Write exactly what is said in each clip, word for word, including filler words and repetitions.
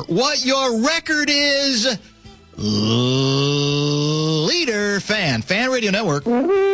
what your record is. Leader Fan, Fan Radio Network,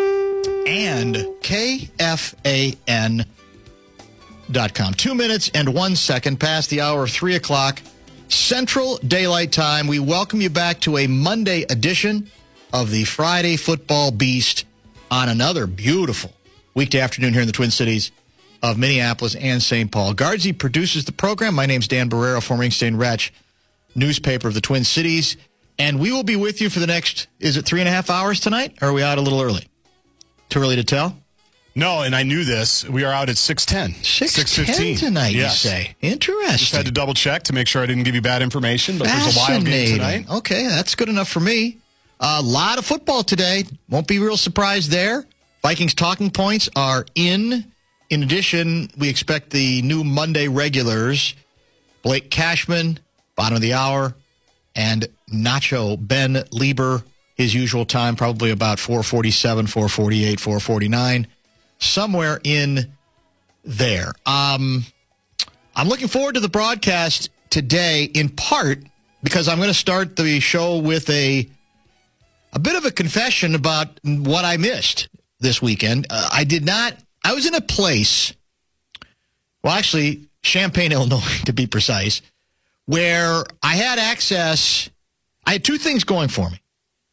and K F A N dot com. Two minutes and one second past the hour of three o'clock Central Daylight Time. We welcome you back to a Monday edition of the Friday Football Beast on another beautiful weekday afternoon here in the Twin Cities of Minneapolis and Saint Paul. Guardsy produces the program. My name's Dan Barrero, former Inkster Wretch, newspaper of the Twin Cities. And we will be with you for the next, is it three and a half hours tonight? Or are we out a little early? Too early to tell? No, and I knew this. We are out at six ten. six ten tonight, yes. You say. Interesting. Just had to double check to make sure I didn't give you bad information, but there's a wild game tonight. Okay, that's good enough for me. A lot of football today. Won't be real surprised there. Vikings talking points are in. In addition, we expect the new Monday regulars, Blake Cashman, bottom of the hour, and Nacho Ben Lieber, his usual time, probably about four forty-seven, four forty-eight, four forty-nine, somewhere in there. Um, I'm looking forward to the broadcast today, in part because I'm going to start the show with a a bit of a confession about what I missed this weekend. Uh, I did not, I was in a place, well, actually, Champaign, Illinois, to be precise, where I had access. I had two things going for me.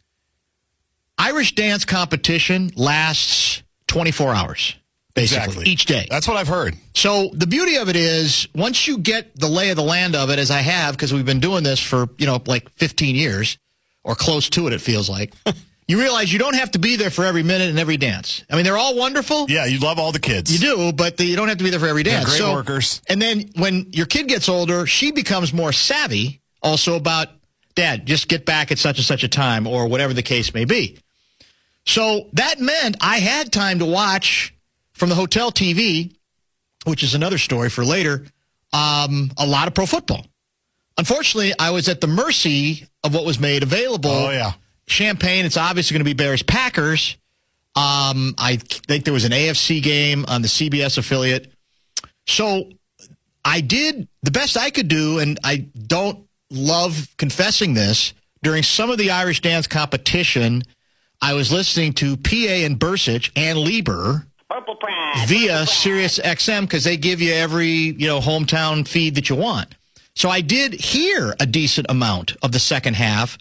Irish dance competition lasts twenty-four hours, basically, exactly. Each day. That's what I've heard. So the beauty of it is, once you get the lay of the land of it, as I have, because we've been doing this for, you know, like fifteen years, or close to it, it feels like, you realize you don't have to be there for every minute and every dance. I mean, they're all wonderful. Yeah, you love all the kids. You do, but the, you don't have to be there for every dance. They're great so, workers. And then when your kid gets older, she becomes more savvy also about, Dad, just get back at such and such a time, or whatever the case may be. So that meant I had time to watch from the hotel T V, which is another story for later, um, a lot of pro football. Unfortunately, I was at the mercy of what was made available. Oh, yeah. Champaign, it's obviously going to be Bears-Packers. Um, I think there was an A F C game on the C B S affiliate. So I did the best I could do, and I don't love confessing this. During some of the Irish dance competition, I was listening to P A and Bursich and Lieber via Sirius X M because they give you every, you know, hometown feed that you want. So I did hear a decent amount of the second half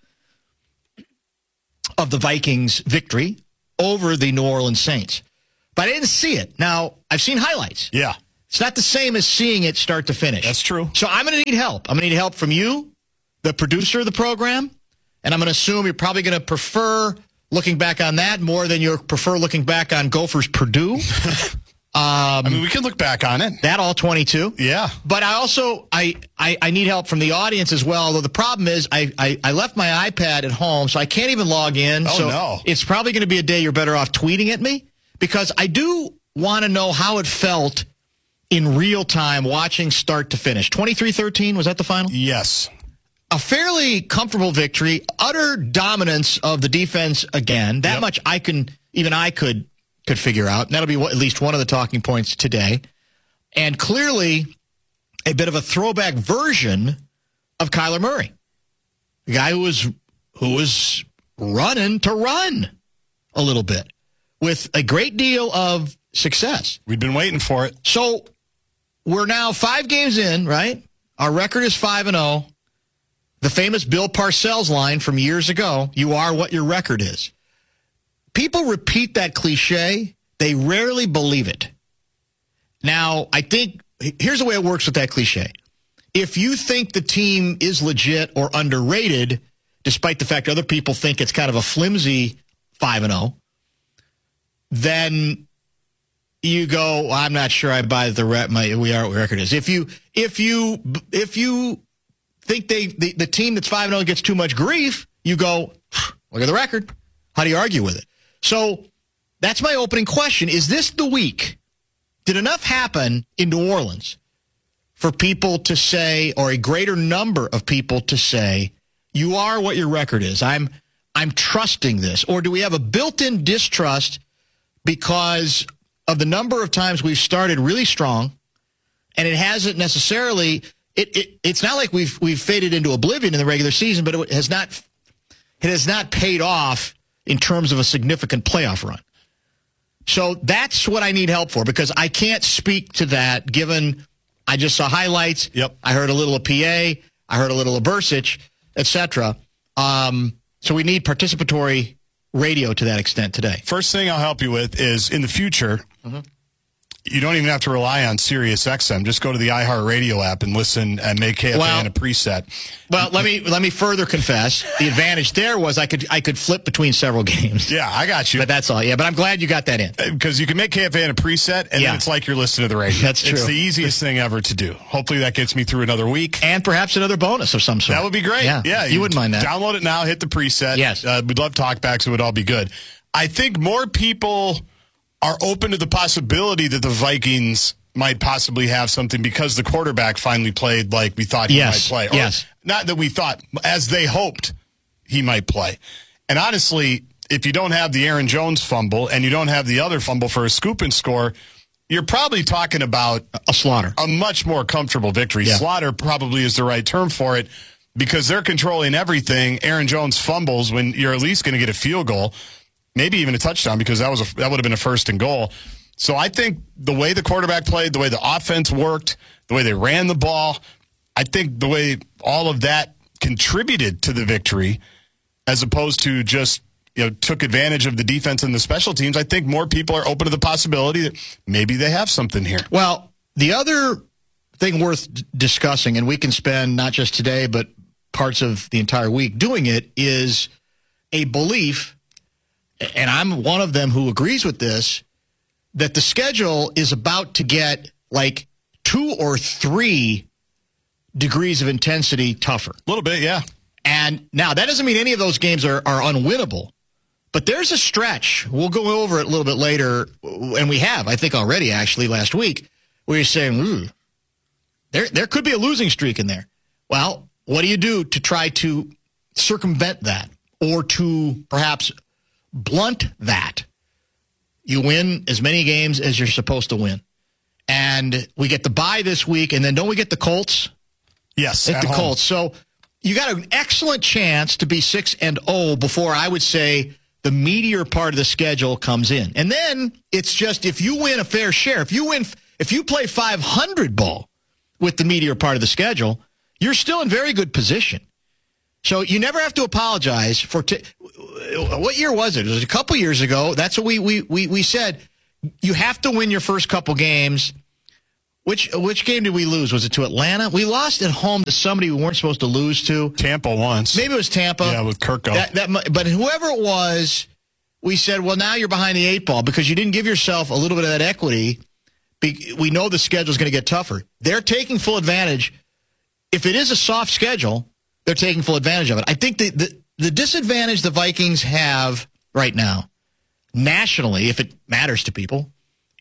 of the Vikings' victory over the New Orleans Saints. But I didn't see it. Now, I've seen highlights. Yeah. It's not the same as seeing it start to finish. That's true. So I'm going to need help. I'm going to need help from you, the producer of the program, and I'm going to assume you're probably going to prefer looking back on that more than you prefer looking back on Gophers Purdue. um, I mean, we can look back on it. That all twenty-two. Yeah. But I also, I, I, I need help from the audience as well, although the problem is I, I, I left my iPad at home, so I can't even log in. Oh, so no. It's probably going to be a day you're better off tweeting at me, because I do want to know how it felt in real time watching start to finish. twenty-three thirteen, was that the final? Yes. A fairly comfortable victory, utter dominance of the defense again. That yep. much I can, even I could could figure out. And that'll be what, at least one of the talking points today. And clearly a bit of a throwback version of Kyler Murray, the guy who was who was running to run a little bit with a great deal of success. We've been waiting for it. So we're now five games in, right? Our record is five and oh. The famous Bill Parcells line from years ago, you are what your record is. People repeat that cliche. They rarely believe it. Now, I think, here's the way it works with that cliche. If you think the team is legit or underrated, despite the fact other people think it's kind of a flimsy five and oh, then you go, well, I'm not sure I buy the re- my we are what your record is. If you if you if you think they the, the team that's five and oh gets too much grief, you go, look at the record. How do you argue with it? So that's my opening question. Is this the week? Did enough happen in New Orleans for people to say, or a greater number of people to say, you are what your record is? I'm I'm trusting this. Or do we have a built-in distrust because of the number of times we've started really strong, and it hasn't necessarily, it, it it's not like we've we've faded into oblivion in the regular season, but it has not it has not paid off in terms of a significant playoff run. So that's what I need help for, because I can't speak to that given I just saw highlights. Yep. I heard a little of P A. I heard a little of Bursic, et cetera. Um, so we need participatory radio to that extent today. First thing I'll help you with is in the future, mm-hmm. you don't even have to rely on Sirius X M. Just go to the iHeartRadio app and listen and make K F A N well, a preset. Well, let me let me further confess. The advantage there was I could I could flip between several games. Yeah, I got you. But that's all. Yeah, but I'm glad you got that in. Because you can make K F A N a preset, and yeah. then it's like you're listening to the radio. That's true. It's the easiest thing ever to do. Hopefully that gets me through another week. And perhaps another bonus of some sort. That would be great. Yeah, yeah you, you wouldn't mind that. Download it now, hit the preset. Yes. Uh, we'd love talkbacks. It would all be good. I think more people are open to the possibility that the Vikings might possibly have something because the quarterback finally played like we thought he yes. might play. Or yes. Not that we thought, as they hoped he might play. And honestly, if you don't have the Aaron Jones fumble and you don't have the other fumble for a scoop and score, you're probably talking about a slaughter. A much more comfortable victory. Yeah. Slaughter probably is the right term for it because they're controlling everything. Aaron Jones fumbles when you're at least going to get a field goal, maybe even a touchdown, because that was a, that would have been a first and goal. So I think the way the quarterback played, the way the offense worked, the way they ran the ball, I think the way all of that contributed to the victory as opposed to just, you know, took advantage of the defense and the special teams. I think more people are open to the possibility that maybe they have something here. Well, the other thing worth d- discussing, and we can spend not just today but parts of the entire week doing it, is a belief, and I'm one of them who agrees with this, that the schedule is about to get like two or three degrees of intensity tougher. A little bit, yeah. And now that doesn't mean any of those games are, are unwinnable, but there's a stretch. We'll go over it a little bit later, and we have, I think already actually last week, where you're saying, ooh, there, there could be a losing streak in there. Well, what do you do to try to circumvent that or to perhaps blunt that? You win as many games as you're supposed to win. And we get the bye this week, and then don't we get the Colts? Yes, at the home. Colts. So you got an excellent chance to be six and oh before I would say the meatier part of the schedule comes in. And then it's just if you win a fair share, if you win, if you play five hundred ball with the meatier part of the schedule, you're still in very good position. So you never have to apologize for t- what year was it? It was a couple years ago. That's what we we we we said. You have to win your first couple games. Which which game did we lose? Was it to Atlanta? We lost at home to somebody we weren't supposed to lose to. Tampa once. Maybe it was Tampa. Yeah, with Kirko. That, that, but whoever it was, we said, well, now you're behind the eight ball because you didn't give yourself a little bit of that equity. We know the schedule is going to get tougher. They're taking full advantage. If it is a soft schedule, they're taking full advantage of it. I think the, the, the disadvantage the Vikings have right now, nationally, if it matters to people,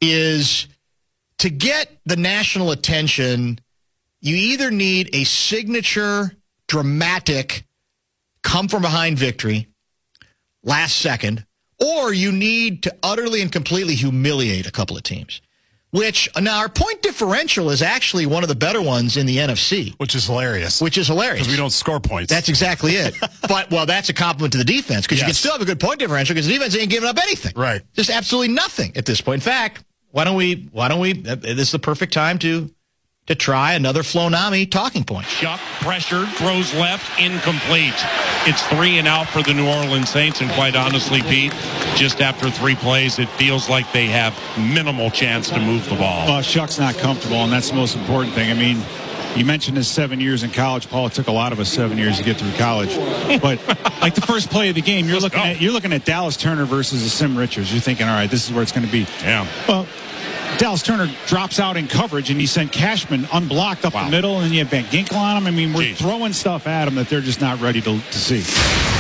is to get the national attention, you either need a signature, dramatic, come-from-behind victory, last second, or you need to utterly and completely humiliate a couple of teams. Which, now, our point differential is actually one of the better ones in the N F C. Which is hilarious. Which is hilarious. Because we don't score points. That's exactly it. But, well, that's a compliment to the defense, because yes. you can still have a good point differential because the defense ain't giving up anything. Right. Just absolutely nothing at this point. In fact, why don't we, why don't we, this is the perfect time to to try another Flonami talking point. Shuck, pressured, throws left, incomplete. It's three and out for the New Orleans Saints, and quite honestly, Pete, just after three plays, it feels like they have minimal chance to move the ball. Well, Shuck's not comfortable, and that's the most important thing. I mean, you mentioned his seven years in college, Paul. It took a lot of us seven years to get through college. But like the first play of the game, you're looking at you're looking at Dallas Turner versus a Sim Richards. You're thinking, all right, this is where it's going to be. Yeah. Well, Dallas Turner drops out in coverage, and he sent Cashman unblocked up wow. the middle, and you have Van Ginkel on him. I mean, we're Jeez. throwing stuff at him that they're just not ready to, to see.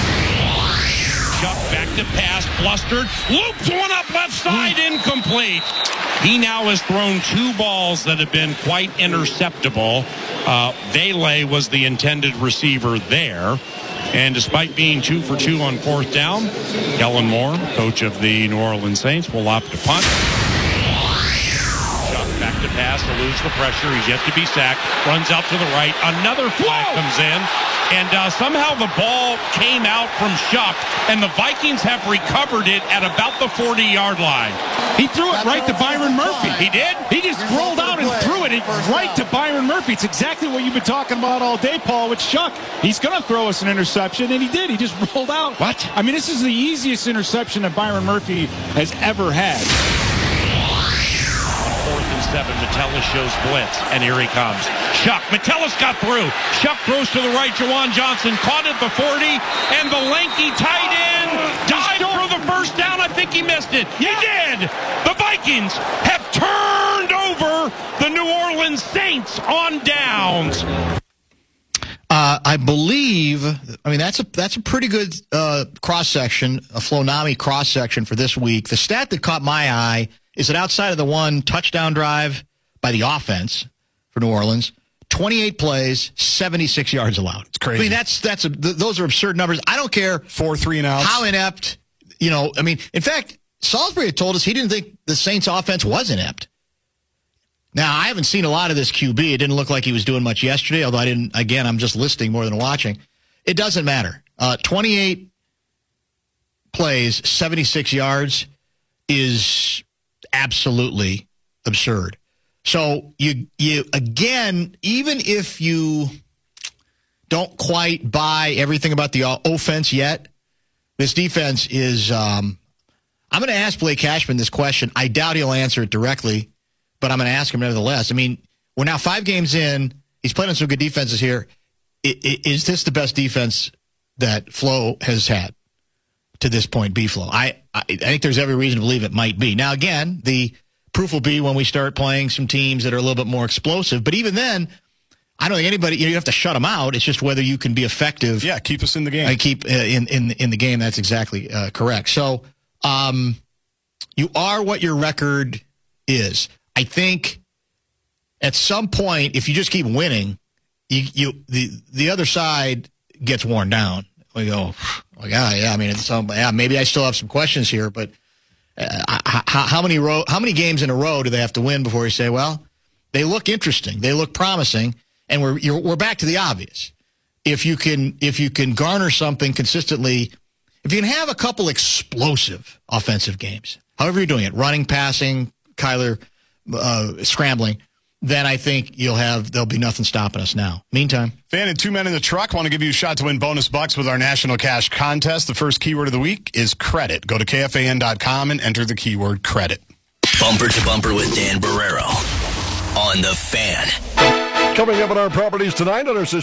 Chuck back to pass, flustered, loops one up left side, incomplete. He now has thrown two balls that have been quite interceptable. Uh, Vele was the intended receiver there. And despite being two for two on fourth down, Kellen Moore, coach of the New Orleans Saints, will opt to punt. Chuck back to pass, eludes the pressure. He's yet to be sacked. Runs out to the right. Another flag Whoa! comes in. And uh, somehow the ball came out from Shuck, and the Vikings have recovered it at about the forty-yard line. He threw it right to Byron Murphy. He did? He just rolled out and threw it right to Byron Murphy. It's exactly what you've been talking about all day, Paul, with Shuck. He's going to throw us an interception, and he did. He just rolled out. What? I mean, this is the easiest interception that Byron Murphy has ever had. Fourth and seven, Metellus shows blitz, and here he comes. Shuck, Metellus got through. Shuck throws to the right. Juwan Johnson caught at the forty, and the lanky tight end died for the first down. I think he missed it. He did. The Vikings have turned over the New Orleans Saints on downs. Uh, I believe, I mean, that's a that's a pretty good uh, cross-section, a Flonami cross-section for this week. The stat that caught my eye is that outside of the one touchdown drive by the offense for New Orleans, twenty-eight plays, seventy-six yards allowed. It's crazy. I mean, that's that's a, th- those are absurd numbers. I don't care. Four, three, and outs. How inept, you know, I mean, in fact, Salisbury had told us he didn't think the Saints offense was inept. Now, I haven't seen a lot of this Q B. It didn't look like he was doing much yesterday, although I didn't, again, I'm just listening more than watching. It doesn't matter. Uh, twenty-eight plays, seventy-six yards is absolutely absurd. So, you, you again, even if you don't quite buy everything about the offense yet, this defense is, um, I'm going to ask Blake Cashman this question. I doubt he'll answer it directly, but I'm going to ask him nevertheless. I mean, we're now five games in. He's playing on some good defenses here. Is this the best defense that Flo has had to this point, B-Flo? I, I, I think there's every reason to believe it might be. Now, again, the proof will be when we start playing some teams that are a little bit more explosive. But even then, I don't think anybody, you know, you have to shut them out. It's just whether you can be effective. Yeah, keep us in the game. I keep uh, in, in, in the game. That's exactly uh, correct. So um, you are what your record is. I think at some point, if you just keep winning, you, you the the other side gets worn down. We go, like, yeah, yeah. I mean, it's some, yeah, maybe I still have some questions here, but uh, how, how many ro- how many games in a row do they have to win before you say, well, they look interesting, they look promising, and we're you're, we're back to the obvious. If you can if you can garner something consistently, if you can have a couple explosive offensive games, however you're doing it, running, passing, Kyler. Uh, scrambling, then I think you'll have there'll be nothing stopping us now. Meantime, Fan and Two Men in the Truck want to give you a shot to win bonus bucks with our National Cash Contest. The first keyword of the week is credit. Go to K F A N dot com and enter the keyword credit. Bumper to Bumper with Dan Barrero on The Fan. Coming up on our properties tonight on our sister